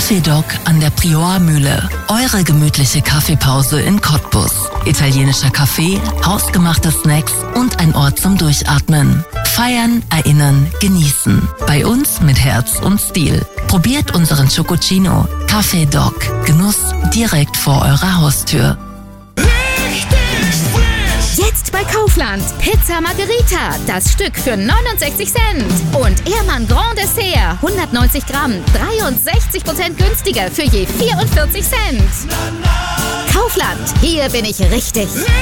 Kaffee Doc an der Priormühle. Eure gemütliche Kaffeepause in Cottbus. Italienischer Kaffee, hausgemachte Snacks und ein Ort zum Durchatmen. Feiern, erinnern, genießen. Bei uns mit Herz und Stil. Probiert unseren Chococino. Kaffee Doc. Genuss direkt vor eurer Haustür. Jetzt bei Kaufland. Pizza Margherita. Das Stück für 69 Cent. Und Ehrmann Grand Dessert. 190 Gramm. 63% günstiger für je 44 Cent. Kaufland. Hier bin ich richtig.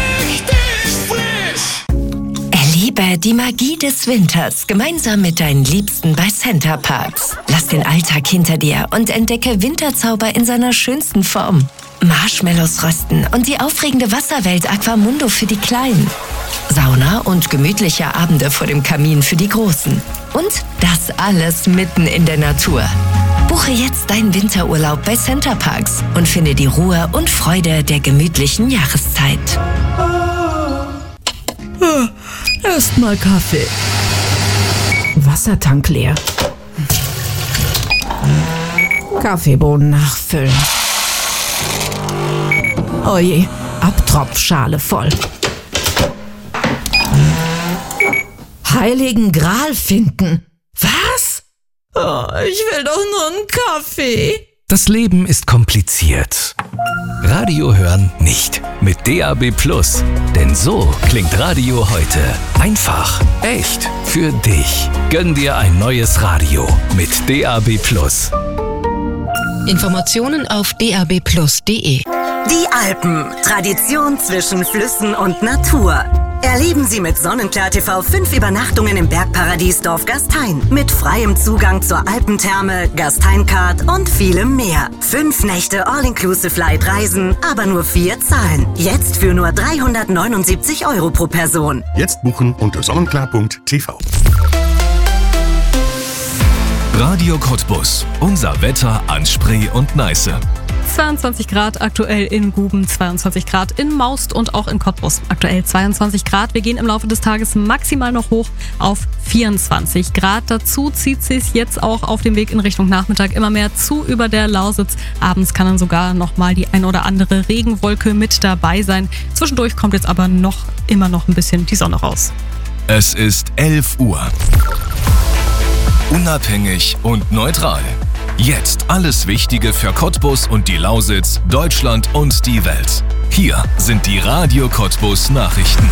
Erlebe die Magie des Winters gemeinsam mit deinen Liebsten bei Center Parcs. Lass den Alltag hinter dir und entdecke Winterzauber in seiner schönsten Form. Marshmallows rösten und die aufregende Wasserwelt Aquamundo für die Kleinen. Sauna und gemütliche Abende vor dem Kamin für die Großen. Und das alles mitten in der Natur. Buche jetzt deinen Winterurlaub bei Center Parcs und finde die Ruhe und Freude der gemütlichen Jahreszeit. Erstmal Kaffee. Wassertank leer. Kaffeebohnen nachfüllen. Oje, Abtropfschale voll. Heiligen Gral finden. Was? Oh, ich will doch nur einen Kaffee. Das Leben ist kompliziert. Radio hören nicht. Mit DAB+. Denn so klingt Radio heute. Einfach, echt, für dich. Gönn dir ein neues Radio mit DAB+. Informationen auf dabplus.de. Die Alpen. Tradition zwischen Flüssen und Natur. Erleben Sie mit Sonnenklar TV 5 Übernachtungen im Bergparadies Dorf Gastein. Mit freiem Zugang zur Alpentherme, Gastein-Card und vielem mehr. 5 Nächte All-Inclusive-Light-Reisen, aber nur 4 Zahlen. Jetzt für nur 379 € pro Person. Jetzt buchen unter sonnenklar.tv. Radio Cottbus. Unser Wetter an Spree und Neiße. 22 Grad aktuell in Guben, 22 Grad in Maust und auch in Cottbus. Aktuell 22 Grad. Wir gehen im Laufe des Tages maximal noch hoch auf 24 Grad. Dazu zieht sich jetzt auch auf dem Weg in Richtung Nachmittag immer mehr zu über der Lausitz. Abends kann dann sogar nochmal die ein oder andere Regenwolke mit dabei sein. Zwischendurch kommt jetzt aber immer noch ein bisschen die Sonne raus. Es ist 11 Uhr. Unabhängig und neutral. Jetzt alles Wichtige für Cottbus und die Lausitz, Deutschland und die Welt. Hier sind die Radio Cottbus Nachrichten.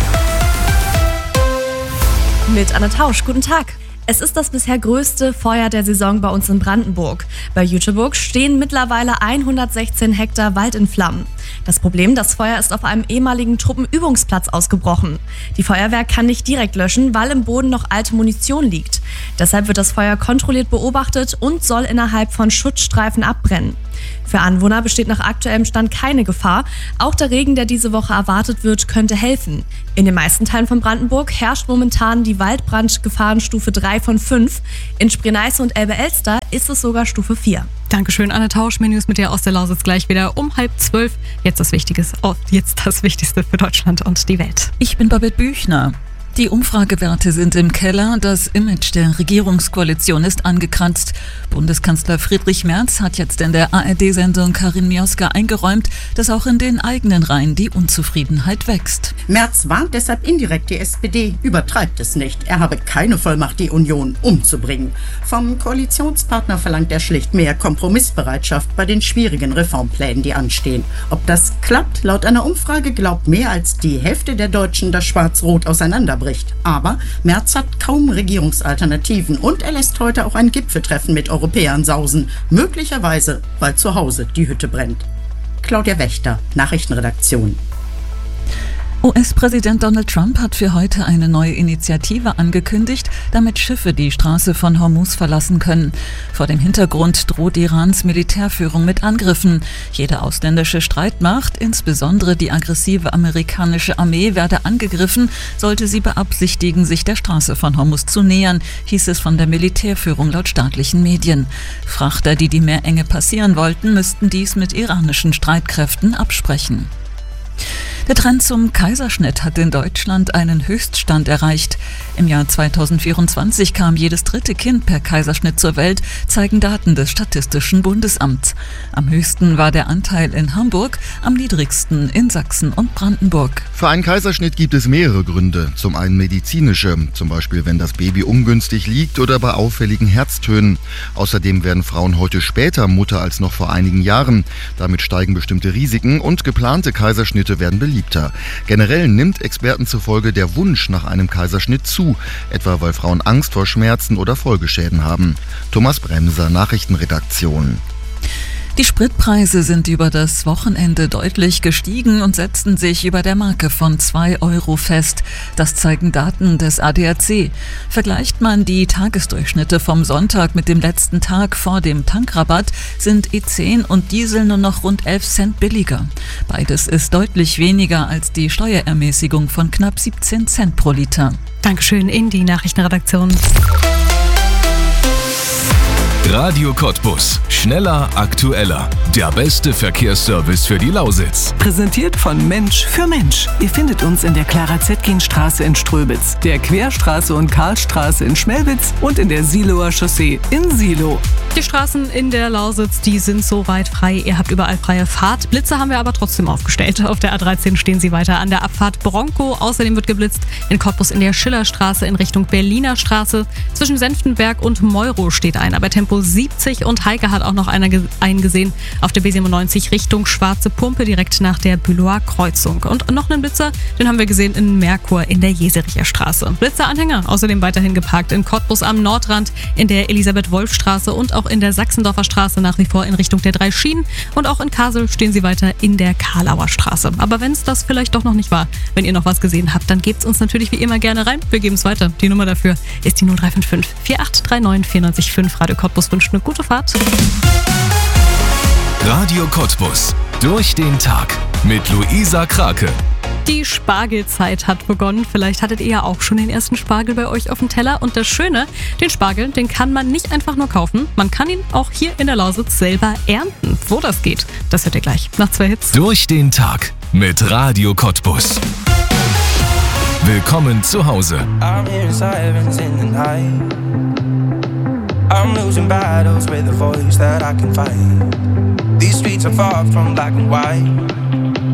Mit Anna Tausch, guten Tag. Es ist das bisher größte Feuer der Saison bei uns in Brandenburg. Bei Jüteburg stehen mittlerweile 116 Hektar Wald in Flammen. Das Problem, das Feuer ist auf einem ehemaligen Truppenübungsplatz ausgebrochen. Die Feuerwehr kann nicht direkt löschen, weil im Boden noch alte Munition liegt. Deshalb wird das Feuer kontrolliert beobachtet und soll innerhalb von Schutzstreifen abbrennen. Für Anwohner besteht nach aktuellem Stand keine Gefahr. Auch der Regen, der diese Woche erwartet wird, könnte helfen. In den meisten Teilen von Brandenburg herrscht momentan die Waldbrandgefahrenstufe 3 von 5. In Spree-Neiße und Elbe-Elster ist es sogar Stufe 4. Dankeschön, Anne Tausch. Mehr News mit dir aus der Lausitz gleich wieder um 11:30. Jetzt das Wichtigste für Deutschland und die Welt. Ich bin Babette Büchner. Die Umfragewerte sind im Keller, das Image der Regierungskoalition ist angekratzt. Bundeskanzler Friedrich Merz hat jetzt in der ARD-Sendung Karin Mioska eingeräumt, dass auch in den eigenen Reihen die Unzufriedenheit wächst. Merz warnt deshalb indirekt die SPD, übertreibt es nicht. Er habe keine Vollmacht, die Union umzubringen. Vom Koalitionspartner verlangt er schlicht mehr Kompromissbereitschaft bei den schwierigen Reformplänen, die anstehen. Ob das klappt? Laut einer Umfrage glaubt mehr als die Hälfte der Deutschen, dass Schwarz-Rot auseinanderbricht. Aber Merz hat kaum Regierungsalternativen und er lässt heute auch ein Gipfeltreffen mit Europäern sausen. Möglicherweise, weil zu Hause die Hütte brennt. Claudia Wächter, Nachrichtenredaktion. US-Präsident Donald Trump hat für heute eine neue Initiative angekündigt, damit Schiffe die Straße von Hormuz verlassen können. Vor dem Hintergrund droht Irans Militärführung mit Angriffen. Jede ausländische Streitmacht, insbesondere die aggressive amerikanische Armee, werde angegriffen, sollte sie beabsichtigen, sich der Straße von Hormuz zu nähern, hieß es von der Militärführung laut staatlichen Medien. Frachter, die Meerenge passieren wollten, müssten dies mit iranischen Streitkräften absprechen. Der Trend zum Kaiserschnitt hat in Deutschland einen Höchststand erreicht. Im Jahr 2024 kam jedes dritte Kind per Kaiserschnitt zur Welt, zeigen Daten des Statistischen Bundesamts. Am höchsten war der Anteil in Hamburg, am niedrigsten in Sachsen und Brandenburg. Für einen Kaiserschnitt gibt es mehrere Gründe. Zum einen medizinische, zum Beispiel wenn das Baby ungünstig liegt oder bei auffälligen Herztönen. Außerdem werden Frauen heute später Mutter als noch vor einigen Jahren. Damit steigen bestimmte Risiken und geplante Kaiserschnitte werden beliebter. Generell nimmt Experten zufolge der Wunsch nach einem Kaiserschnitt zu, etwa weil Frauen Angst vor Schmerzen oder Folgeschäden haben. Thomas Bremser, Nachrichtenredaktion. Die Spritpreise sind über das Wochenende deutlich gestiegen und setzten sich über der Marke von 2 Euro fest. Das zeigen Daten des ADAC. Vergleicht man die Tagesdurchschnitte vom Sonntag mit dem letzten Tag vor dem Tankrabatt, sind E10 und Diesel nur noch rund 11 Cent billiger. Beides ist deutlich weniger als die Steuerermäßigung von knapp 17 Cent pro Liter. Dankeschön in die Nachrichtenredaktion. Radio Cottbus. Schneller, aktueller. Der beste Verkehrsservice für die Lausitz. Präsentiert von Mensch für Mensch. Ihr findet uns in der Clara-Zetkin-Straße in Ströbitz, der Querstraße und Karlstraße in Schmelwitz und in der Siloer Chaussee in Silo. Die Straßen in der Lausitz, die sind soweit frei. Ihr habt überall freie Fahrt. Blitze haben wir aber trotzdem aufgestellt. Auf der A13 stehen sie weiter an der Abfahrt Bronco. Außerdem wird geblitzt in Cottbus in der Schillerstraße in Richtung Berliner Straße. Zwischen Senftenberg und Meuro steht einer bei Tempo 70 und Heike hat auch noch einen gesehen auf der B97 Richtung Schwarze Pumpe direkt nach der Bülower Kreuzung. Und noch einen Blitzer, den haben wir gesehen in Merkur in der Jesericher Straße. Blitzeranhänger außerdem weiterhin geparkt in Cottbus am Nordrand, in der Elisabeth-Wolf-Straße und auch in der Sachsendorfer Straße nach wie vor in Richtung der 3 Schienen. Und auch in Kassel stehen sie weiter in der Karlauer Straße. Aber wenn es das vielleicht doch noch nicht war, wenn ihr noch was gesehen habt, dann gebt's uns natürlich wie immer gerne rein. Wir geben es weiter. Die Nummer dafür ist die 0355 4839 945. Radio Cottbus wünscht eine gute Fahrt. Radio Cottbus. Durch den Tag mit Luisa Krake. Die Spargelzeit hat begonnen. Vielleicht hattet ihr ja auch schon den ersten Spargel bei euch auf dem Teller. Und das Schöne, den Spargel, den kann man nicht einfach nur kaufen. Man kann ihn auch hier in der Lausitz selber ernten. Wo das geht, das hört ihr gleich nach 2 Hits. Durch den Tag mit Radio Cottbus. Willkommen zu Hause. I'm losing battles with a voice that I can fight. These streets are far from black and white.